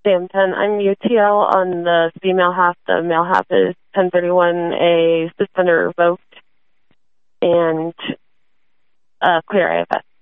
Sam 10. I'm UTL on the female half. The male half is 1031A suspended or revoked and clear IFS.